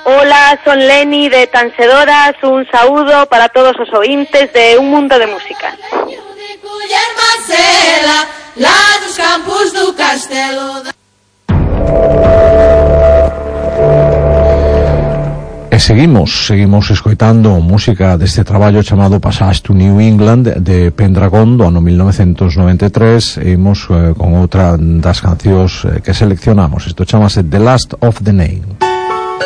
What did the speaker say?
Ola, son Leni de Tansedoras, un saúdo para todos os ointes de Un Mundo de Música. E seguimos escoitando música deste traballo chamado Passage to New England de Pendragon do ano 1993 e imos con outra das cancións que seleccionamos. Isto chamase The Last of the Name.